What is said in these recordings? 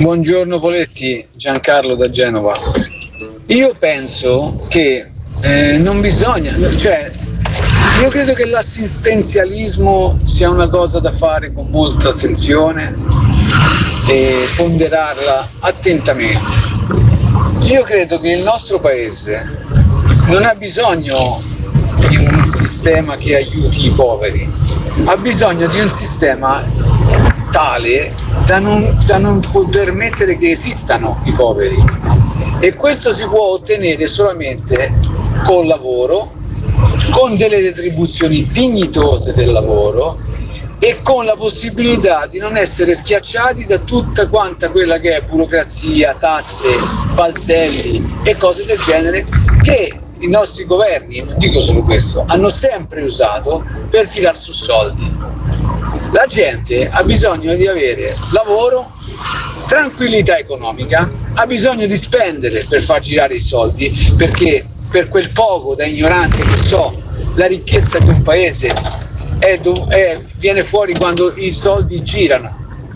Buongiorno Poletti, Giancarlo da Genova. Io penso che non bisogna, io credo che l'assistenzialismo sia una cosa da fare con molta attenzione e ponderarla attentamente. Io credo che il nostro paese non ha bisogno di un sistema che aiuti i poveri, ha bisogno di un sistema tale da non permettere che esistano i poveri, e questo si può ottenere solamente col lavoro, con delle retribuzioni dignitose del lavoro e con la possibilità di non essere schiacciati da tutta quanta quella che è burocrazia, tasse, balzelli e cose del genere che i nostri governi, non dico solo questo, hanno sempre usato per tirar su soldi. La gente ha bisogno di avere lavoro, tranquillità economica, ha bisogno di spendere per far girare i soldi, perché per quel poco da ignorante che so, la ricchezza di un paese viene fuori quando i soldi girano.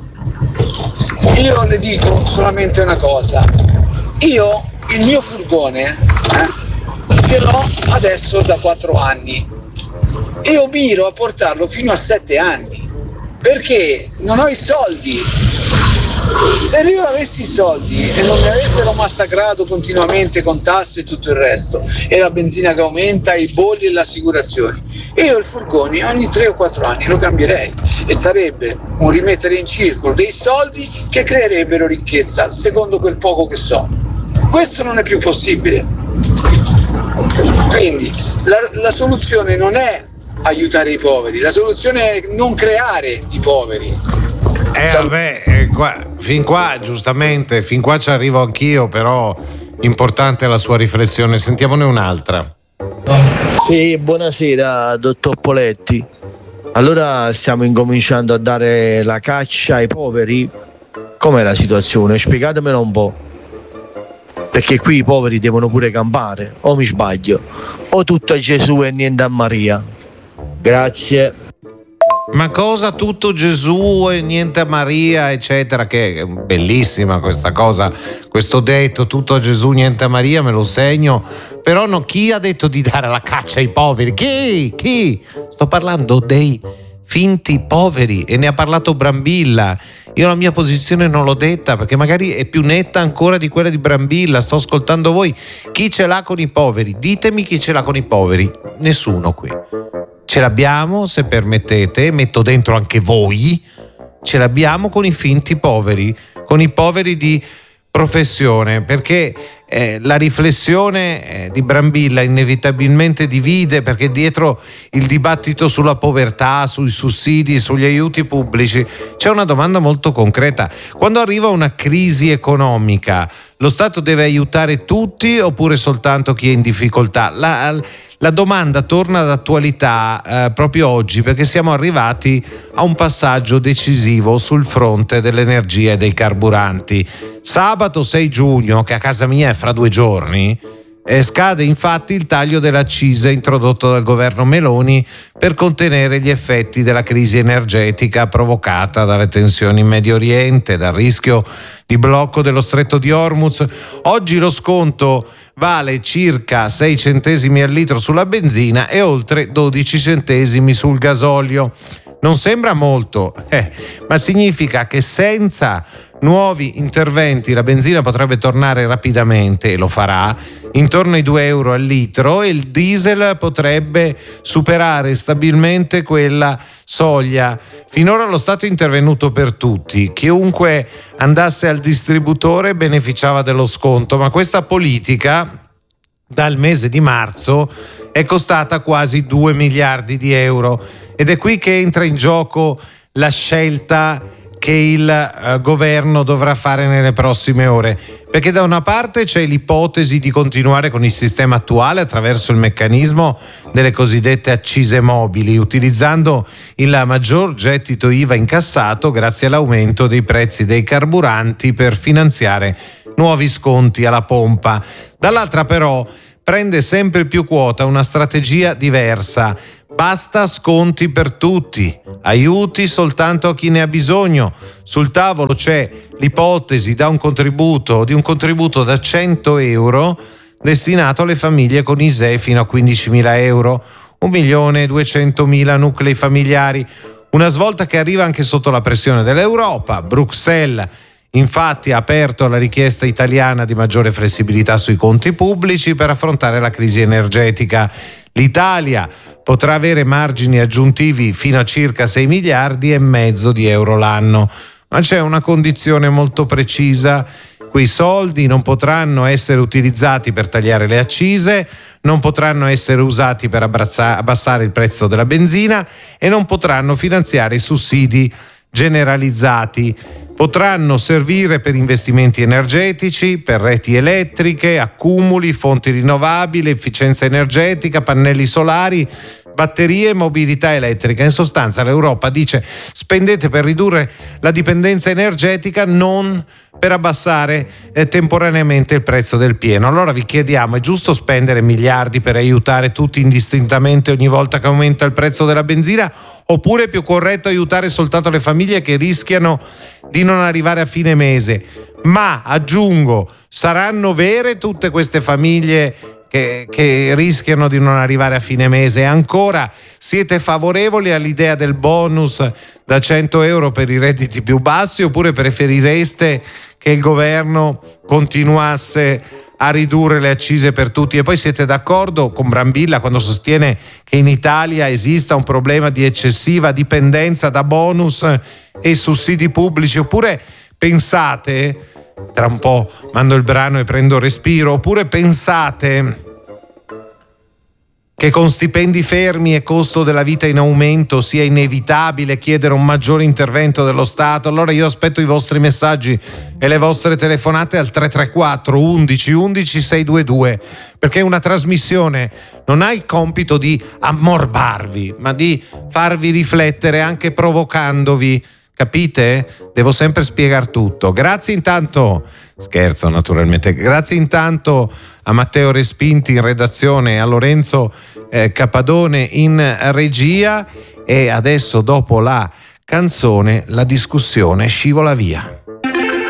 Io le dico solamente una cosa: io il mio furgone ce l'ho adesso da 4 anni, io miro a portarlo fino a 7 anni perché non ho i soldi. Se io avessi i soldi e non mi avessero massacrato continuamente con tasse e tutto il resto, e la benzina che aumenta, i bolli e le assicurazioni, io il furgone ogni 3 o 4 anni lo cambierei, e sarebbe un rimettere in circolo dei soldi che creerebbero ricchezza secondo quel poco che so. Questo non è più possibile. Quindi la soluzione non è aiutare i poveri, la soluzione è non creare i poveri. Fin qua giustamente, fin qua ci arrivo anch'io, però importante la sua riflessione. Sentiamone un'altra. Sì, buonasera dottor Poletti. Allora stiamo incominciando a dare la caccia ai poveri? Com'è la situazione? Spiegatemela un po'. Perché qui i poveri devono pure campare, o mi sbaglio? O tutto a Gesù e niente a Maria? Grazie. Ma cosa tutto Gesù e niente a Maria, eccetera? Che è bellissima questa cosa, questo detto, tutto a Gesù, niente a Maria, me lo segno. Però chi ha detto di dare la caccia ai poveri? Chi? Sto parlando dei finti poveri, e ne ha parlato Brambilla. Io la mia posizione non l'ho detta perché magari è più netta ancora di quella di Brambilla. Sto ascoltando voi. Chi ce l'ha con i poveri? Ditemi chi ce l'ha con i poveri. Nessuno qui. Ce l'abbiamo, se permettete, metto dentro anche voi, ce l'abbiamo con i finti poveri, con i poveri di professione, perché la riflessione di Brambilla inevitabilmente divide, perché dietro il dibattito sulla povertà, sui sussidi, sugli aiuti pubblici, c'è una domanda molto concreta. Quando arriva una crisi economica, lo Stato deve aiutare tutti oppure soltanto chi è in difficoltà? La domanda torna d'attualità proprio oggi, perché siamo arrivati a un passaggio decisivo sul fronte dell'energia e dei carburanti. Sabato 6 giugno, che a casa mia è fra 2 giorni, scade infatti il taglio delle accise introdotto dal governo Meloni per contenere gli effetti della crisi energetica provocata dalle tensioni in Medio Oriente, dal rischio di blocco dello stretto di Hormuz. Oggi lo sconto vale circa 6 centesimi al litro sulla benzina e oltre 12 centesimi sul gasolio. Non sembra molto, ma significa che senza nuovi interventi la benzina potrebbe tornare rapidamente, e lo farà, intorno ai 2 euro al litro, e il diesel potrebbe superare stabilmente quella soglia. Finora lo Stato è intervenuto per tutti, chiunque andasse al distributore beneficiava dello sconto, ma questa politica dal mese di marzo è costata quasi 2 miliardi di euro, ed è qui che entra in gioco la scelta che il governo dovrà fare nelle prossime ore, perché da una parte c'è l'ipotesi di continuare con il sistema attuale attraverso il meccanismo delle cosiddette accise mobili, utilizzando il maggior gettito IVA incassato grazie all'aumento dei prezzi dei carburanti per finanziare nuovi sconti alla pompa. Dall'altra però prende sempre più quota una strategia diversa, Basta sconti per tutti, aiuti soltanto a chi ne ha bisogno. Sul tavolo c'è l'ipotesi di un contributo da 100 euro destinato alle famiglie con ISEE fino a 15.000 euro, 1.200.000 nuclei familiari. Una svolta che arriva anche sotto la pressione dell'Europa. Bruxelles infatti ha aperto la richiesta italiana di maggiore flessibilità sui conti pubblici per affrontare la crisi energetica. L'Italia potrà avere margini aggiuntivi fino a circa 6 miliardi e mezzo di euro l'anno, ma c'è una condizione molto precisa: quei soldi non potranno essere utilizzati per tagliare le accise, non potranno essere usati per abbassare il prezzo della benzina e non potranno finanziare i sussidi generalizzati. Potranno servire per investimenti energetici, per reti elettriche, accumuli, fonti rinnovabili, efficienza energetica, pannelli solari, batterie e mobilità elettrica. In sostanza l'Europa dice: spendete per ridurre la dipendenza energetica, non per abbassare temporaneamente il prezzo del pieno. Allora vi chiediamo: è giusto spendere miliardi per aiutare tutti indistintamente ogni volta che aumenta il prezzo della benzina, oppure è più corretto aiutare soltanto le famiglie che rischiano di non arrivare a fine mese? Ma aggiungo, saranno vere tutte queste famiglie che rischiano di non arrivare a fine mese? Ancora, siete favorevoli all'idea del bonus da 100 euro per i redditi più bassi, oppure preferireste che il governo continuasse a ridurre le accise per tutti? E poi siete d'accordo con Brambilla quando sostiene che in Italia esista un problema di eccessiva dipendenza da bonus e sussidi pubblici? Oppure pensate, tra un po' mando il brano e prendo respiro, oppure pensate che con stipendi fermi e costo della vita in aumento sia inevitabile chiedere un maggiore intervento dello Stato? Allora io aspetto i vostri messaggi e le vostre telefonate al 334 11 11 622, perché una trasmissione non ha il compito di ammorbarvi, ma di farvi riflettere anche provocandovi. Capite? Devo sempre spiegare tutto. Grazie intanto, scherzo naturalmente, grazie intanto a Matteo Respinti in redazione, a Lorenzo Capadone in regia, e adesso dopo la canzone la discussione scivola via.